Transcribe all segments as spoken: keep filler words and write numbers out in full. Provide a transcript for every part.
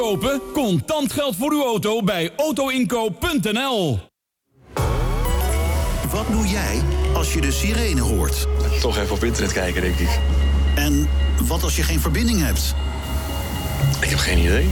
Kopen? Contant geld voor uw auto bij autoinkoop punt n l. Wat doe jij als je de sirene hoort? Toch even op internet kijken, denk ik. En wat als je geen verbinding hebt? Ik heb geen idee.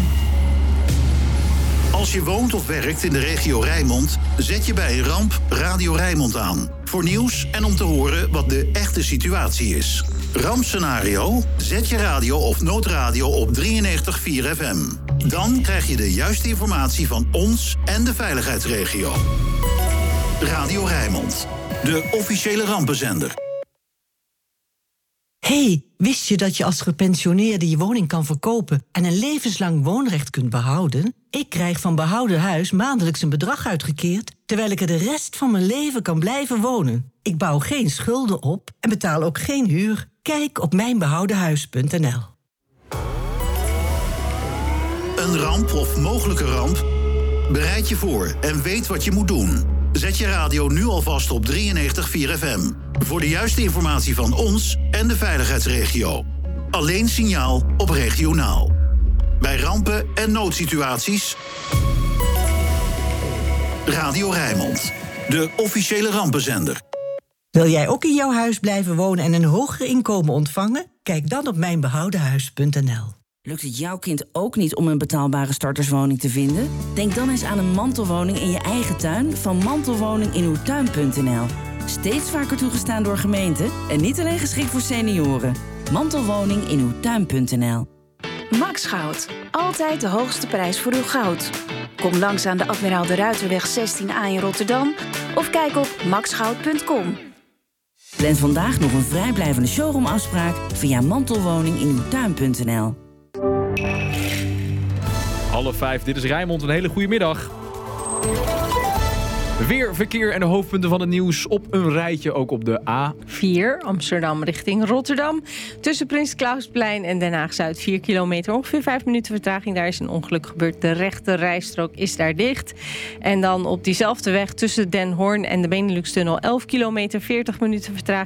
Als je woont of werkt in de regio Rijnmond, zet je bij een ramp Radio Rijnmond aan. Voor nieuws en om te horen wat de echte situatie is. Rampscenario? Zet je radio of noodradio op drieënnegentig komma vier F M. Dan krijg je de juiste informatie van ons en de veiligheidsregio. Radio Rijnmond, de officiële rampenzender. Hey, wist je dat je als gepensioneerde je woning kan verkopen en een levenslang woonrecht kunt behouden? Ik krijg van Behouden Huis maandelijks een bedrag uitgekeerd, terwijl ik er de rest van mijn leven kan blijven wonen. Ik bouw geen schulden op en betaal ook geen huur. Kijk op mijn behouden huis punt n l. Een ramp of mogelijke ramp? Bereid je voor en weet wat je moet doen. Zet je radio nu alvast op drieënnegentig komma vier F M. Voor de juiste informatie van ons en de veiligheidsregio. Alleen signaal op regionaal. Bij rampen en noodsituaties. Radio Rijnmond, de officiële rampenzender. Wil jij ook in jouw huis blijven wonen en een hoger inkomen ontvangen? Kijk dan op mijn behouden huis punt n l. Lukt het jouw kind ook niet om een betaalbare starterswoning te vinden? Denk dan eens aan een mantelwoning in je eigen tuin van mantelwoning in uw tuin punt n l. Steeds vaker toegestaan door gemeenten en niet alleen geschikt voor senioren. Mantelwoning in uw tuin punt n l. Max Goud. Altijd de hoogste prijs voor uw goud. Kom langs aan de Admiraal de Ruiterweg zestien A in Rotterdam of kijk op max goud punt com. Plan vandaag nog een vrijblijvende showroomafspraak via mantelwoning in uw tuin punt n l. Half vijf, dit is Rijnmond. Een hele goede middag. Weer verkeer en de hoofdpunten van het nieuws op een rijtje, ook op de A vier, Amsterdam richting Rotterdam. Tussen Prins Klausplein en Den Haag-Zuid vier kilometer. Ongeveer vijf minuten vertraging. Daar is een ongeluk gebeurd. De rechte rijstrook is daar dicht. En dan op diezelfde weg tussen Den Hoorn en de Benelux-tunnel elf kilometer, veertig minuten vertraging.